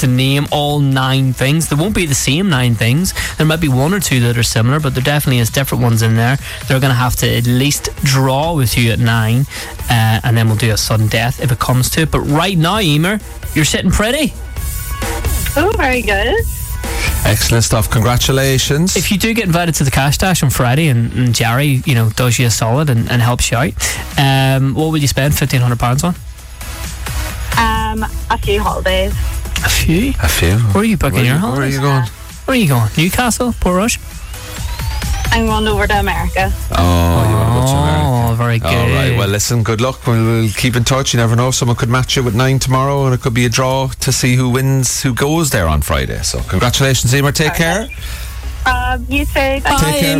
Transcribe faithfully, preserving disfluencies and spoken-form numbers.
to name all nine things. There won't be the same nine things. There might be one or two that are similar, but there definitely is different ones in there. They're going to have to at least draw with you at nine, uh, and then we'll do a sudden death if it comes to it. But right now, Emer, you're sitting pretty. Oh, very good. Excellent stuff. Congratulations. If you do get invited to the Cash Dash on Friday and, and Jerry, you know, does you a solid and, and helps you out, um, what would you spend fifteen hundred pounds on? Um, a few holidays. A few? A few. Where are you booking where your you, holidays? Where are you going? Where are you going? Newcastle? Portrush? I'm going over to America. Oh, you want to go to America? Oh, very good. All right. Well, listen, good luck. We'll, we'll keep in touch. You never know. Someone could match you with nine tomorrow, and it could be a draw to see who wins, who goes there on Friday. So, congratulations, Emer. Take care. Um, you too. Take care.